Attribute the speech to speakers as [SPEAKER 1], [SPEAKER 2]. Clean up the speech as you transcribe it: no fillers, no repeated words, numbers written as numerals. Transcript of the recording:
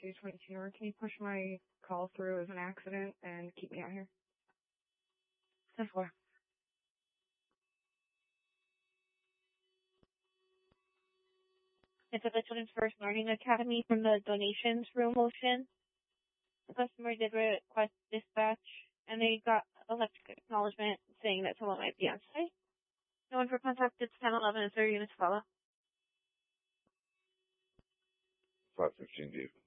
[SPEAKER 1] 222, or can you push my call through as an accident and keep me out here? 10-4.
[SPEAKER 2] It's at the Children's First Learning Academy from the donations room motion. The customer did request dispatch, and they got electric acknowledgement saying that someone might be on site. No one for contact. It's 1011 and 30 units follow.
[SPEAKER 3] 515 Dave.